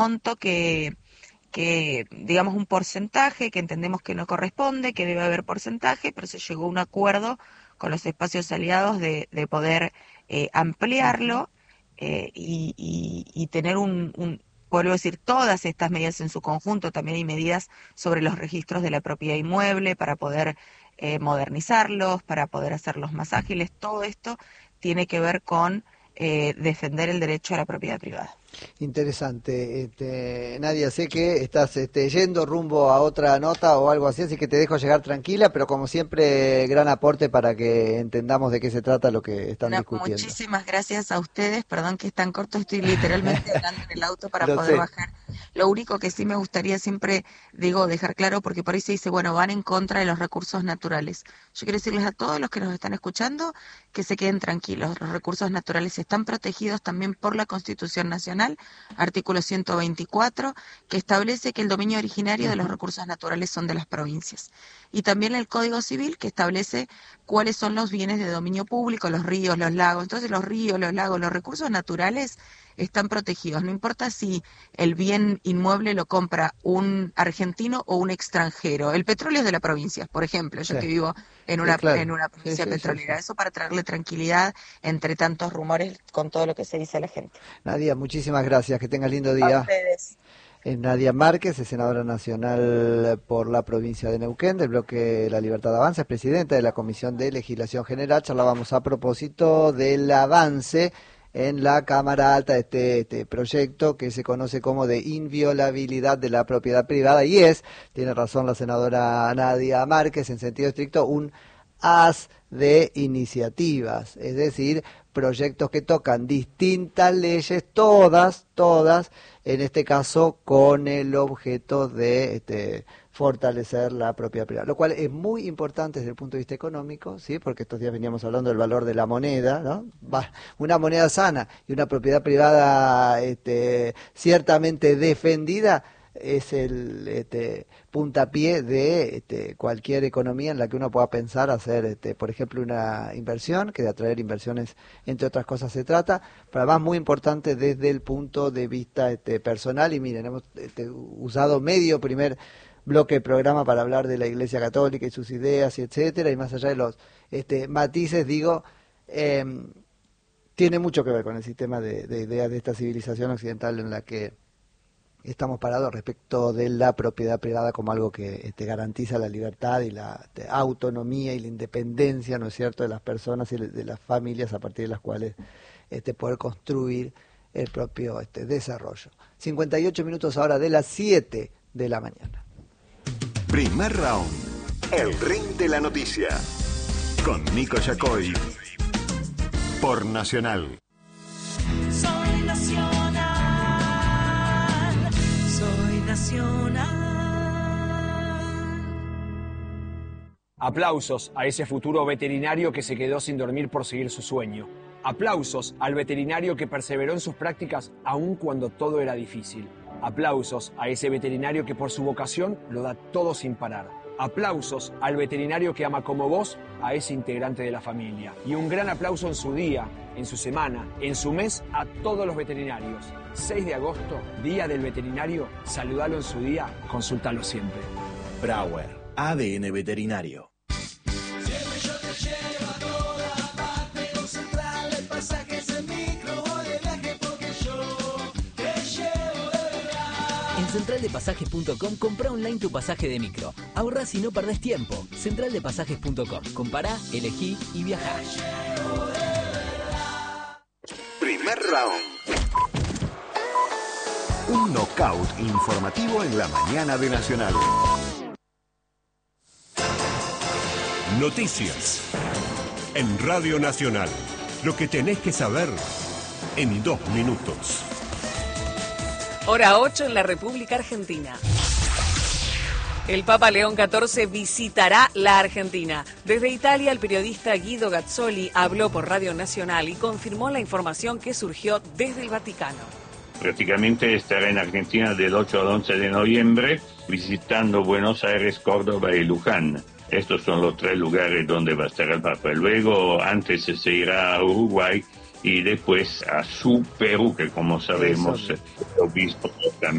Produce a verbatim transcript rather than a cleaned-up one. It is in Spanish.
monto que, que, digamos, un porcentaje que entendemos que no corresponde, que debe haber porcentaje, pero se llegó a un acuerdo con los espacios aliados de, de poder eh, ampliarlo eh, y, y, y tener un, un, vuelvo a decir, todas estas medidas en su conjunto. También hay medidas sobre los registros de la propiedad inmueble para poder eh, modernizarlos, para poder hacerlos más ágiles. Todo esto tiene que ver con eh, defender el derecho a la propiedad privada. Interesante. Este, Nadia, sé que estás este, yendo rumbo a otra nota o algo así, así que te dejo llegar tranquila, pero como siempre, gran aporte para que entendamos de qué se trata lo que están No, discutiendo. muchísimas gracias a ustedes, perdón que es tan corto, estoy literalmente hablando en el auto para Lo poder sé. bajar. Lo único que sí me gustaría siempre, digo, dejar claro, porque por ahí se dice, bueno, van en contra de los recursos naturales. Yo quiero decirles a todos los que nos están escuchando que se queden tranquilos, los recursos naturales están protegidos también por la Constitución Nacional, artículo ciento veinticuatro, que establece que el dominio originario de los recursos naturales son de las provincias. Y también el Código Civil, que establece cuáles son los bienes de dominio público, los ríos, los lagos. Entonces los ríos, los lagos, los recursos naturales están protegidos. No importa si el bien inmueble lo compra un argentino o un extranjero. El petróleo es de la provincia, por ejemplo, yo Sí, que vivo en sí, una, claro. en una Sí, provincia sí, sí, petrolera. sí. Eso para traerle tranquilidad entre tantos rumores con todo lo que se dice a la gente. Nadia, muchísimas gracias. Que tengas lindo A día. ustedes. Es Nadia Márquez, es senadora nacional por la provincia de Neuquén, del bloque La Libertad Avanza, es presidenta de la Comisión de Legislación General. Charlábamos a propósito del avance en la Cámara Alta de este, este proyecto que se conoce como de inviolabilidad de la propiedad privada y es, tiene razón la senadora Nadia Márquez, en sentido estricto, un haz de iniciativas, es decir, proyectos que tocan distintas leyes, todas, todas, en este caso con el objeto de este, fortalecer la propiedad privada, lo cual es muy importante desde el punto de vista económico, ¿sí? Porque estos días veníamos hablando del valor de la moneda, ¿no? Una moneda sana y una propiedad privada este, ciertamente defendida es el este, puntapié de este, cualquier economía en la que uno pueda pensar hacer, este, por ejemplo, una inversión, que de atraer inversiones, entre otras cosas, se trata, pero además muy importante desde el punto de vista este, personal. Y miren, hemos este, usado medio primer bloque de programa para hablar de la Iglesia Católica y sus ideas, y etcétera, y más allá de los este, matices, digo, eh, tiene mucho que ver con el sistema de, de ideas de esta civilización occidental en la que estamos parados respecto de la propiedad privada como algo que este, garantiza la libertad y la este, autonomía y la independencia, ¿no es cierto?, de las personas y de las familias a partir de las cuales este, poder construir el propio este, desarrollo. cincuenta y ocho minutos ahora de las siete de la mañana. Primer round. El ring de la noticia. Con Nico Yacoy. Por Nacional. Soy Nacional. Soy Nacional. Aplausos a ese futuro veterinario que se quedó sin dormir por seguir su sueño. Aplausos al veterinario que perseveró en sus prácticas aun cuando todo era difícil. Aplausos a ese veterinario que por su vocación lo da todo sin parar. Aplausos al veterinario que ama como vos a ese integrante de la familia. Y un gran aplauso en su día, en su semana, en su mes a todos los veterinarios. seis de agosto, Día del Veterinario. Saludalo en su día, consúltalo siempre. Brauer, A D N Veterinario. En central de pasajes punto com comprá online tu pasaje de micro. Ahorrás y no perdés tiempo. central de pasajes punto com. Compará, elegí y viajá. Primer round. Un knockout informativo en la mañana de Nacional. Noticias. En Radio Nacional. Lo que tenés que saber en dos minutos. Hora ocho en la República Argentina. El Papa León catorce visitará la Argentina. Desde Italia, el periodista Guido Gazzoli habló por Radio Nacional y confirmó la información que surgió desde el Vaticano. Prácticamente estará en Argentina del ocho al once de noviembre, visitando Buenos Aires, Córdoba y Luján. Estos son los tres lugares donde va a estar el Papa. Luego, antes se irá a Uruguay y después a su Perú, que como sabemos, el obispo también